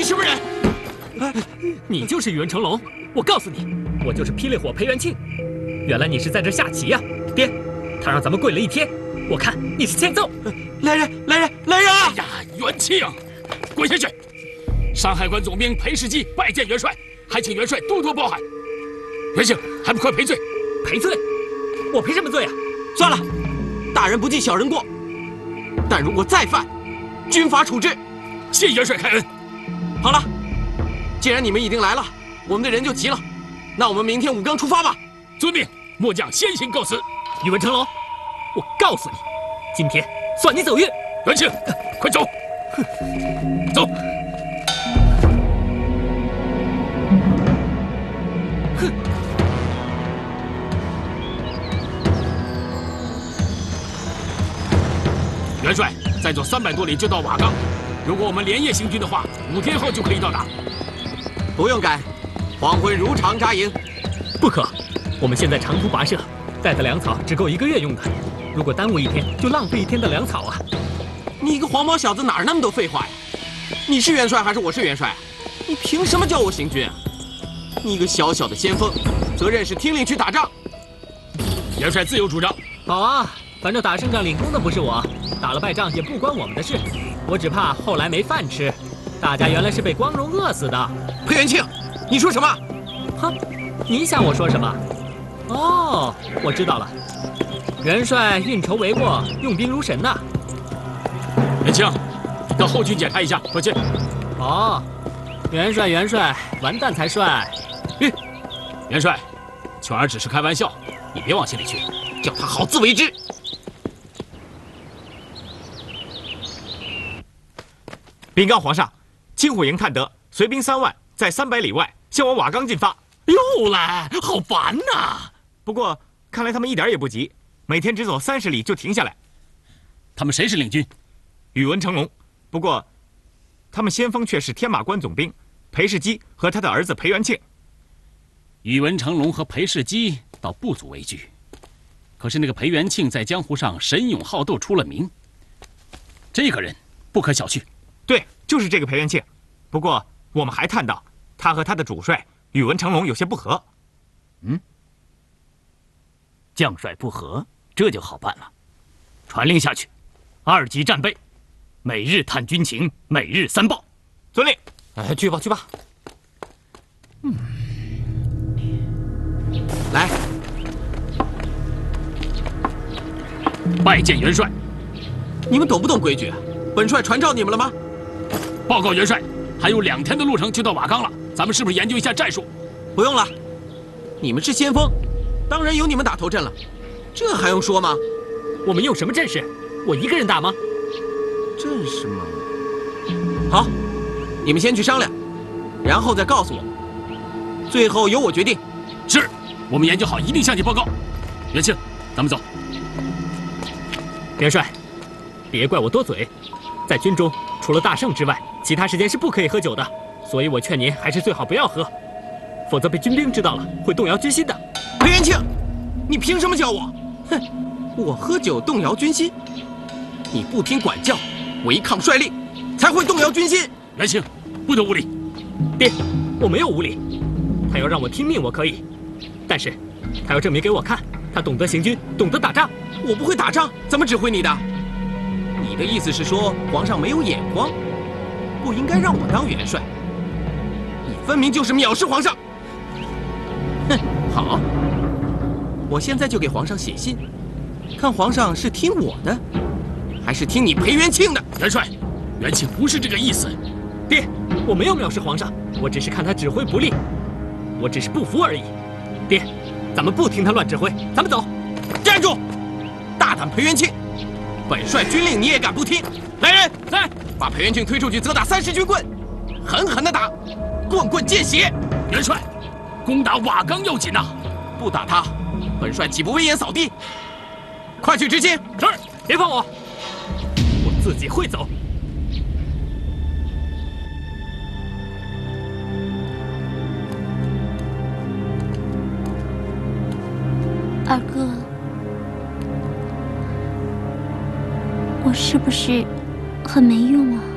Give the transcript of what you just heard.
什么人？ 你就是宇文成龙！我告诉你，我就是霹雳火裴元庆。原来你是在这下棋呀，爹！他让咱们跪了一天，我看你是欠揍。 来人！哎呀，元庆，跪下去！山海关总兵裴世基拜见元帅，还请元帅多多包涵。元庆，还不快赔罪？ 赔罪？我赔什么罪啊？ 算了，大人不计小人过。但如果再犯，军法处置。 谢元帅开恩。 好了，既然你们已经来了，我们的人就齐了。那我们明天5更出发吧。 遵命，末将先行告辞。 宇文成龙，我告诉你，今天算你走运。 元庆，快走！走。 哼！ 元帅，再走300多里就到瓦岗。如果我们连夜行军的话，5天后就可以到达。 不用赶，黄昏如常扎营。 不可，我们现在长途跋涉，带的粮草只够1个月用的。如果耽误1天，就浪费1天的粮草啊！ 你一个黄毛小子哪儿那么多废话呀？你是元帅还是我是元帅？你凭什么叫我行军啊？你一个小小的先锋，责任是听令去打仗。 元帅自有主张。 好啊，反正打胜仗领功的不是我，打了败仗也不关我们的事。我只怕后来没饭吃，大家原来是被光荣饿死的。 裴元庆，你说什么？ 哼，你想我说什么？哦，我知道了。元帅运筹帷幄，用兵如神呐。 元庆，到后军检查一下，快去。 哦，元帅，完蛋才帅。 元帅，全儿只是开玩笑，你别往心里去， 叫他好自为之。 禀告皇上，青虎营探得随兵3万，在300里外向往瓦岗进发。 又来，好烦呐！ 不过看来他们一点也不急，每天只走30里就停下来。 他们谁是领军？ 宇文成龙。不过，他们先锋却是天马关总兵裴世基和他的儿子裴元庆。 宇文成龙和裴世基倒不足为惧，可是那个裴元庆在江湖上神勇好斗出了名，这个人不可小觑。 对，就是这个裴元庆。不过我们还探到他和他的主帅宇文成龙有些不和。 将帅不和，这就好办了。传令下去，2级战备，每日探军情，每日3报。 遵令。 去吧。来， 拜见元帅。 你们懂不懂规矩啊？本帅传召你们了吗？ 报告元帅，还有2天的路程就到瓦岗了，咱们是不是研究一下战术？ 不用了，你们是先锋，当然由你们打头阵了，这还用说吗？ 我们用什么阵势？我一个人打吗？ 阵势吗？好，你们先去商量，然后再告诉我，最后由我决定。 是，我们研究好一定向你报告。元庆，咱们走。 元帅，别怪我多嘴，在军中除了大胜之外，其他时间是不可以喝酒的，所以我劝您还是最好不要喝，否则被军兵知道了会动摇军心的。 裴元庆，你凭什么叫我？哼，我喝酒动摇军心？你不听管教，违抗帅令，才会动摇军心。 元庆，不得无礼。 爹，我没有无礼，他要让我听命我可以，但是他要证明给我看，他懂得行军，懂得打仗。 我不会打仗，怎么指挥你的？你的意思是说皇上没有眼光，不应该让我当元帅？你分明就是藐视皇上！哼，好，我现在就给皇上写信，看皇上是听我的，还是听你裴元庆的。 元帅，元庆不是这个意思。 爹，我没有藐视皇上，我只是看他指挥不力，我只是不服而已。爹，咱们不听他乱指挥，咱们走。 站住！大胆裴元庆，本帅军令你也敢不听？来人， 来， 把裴元庆推出去，责打30军棍，狠狠地打，棍棍见血。 元帅，攻打瓦岗要紧呐！ 不打他，本帅岂不威严扫地？快去执行！ 是，别放我，我自己会走。 二哥，我是不是很没用啊？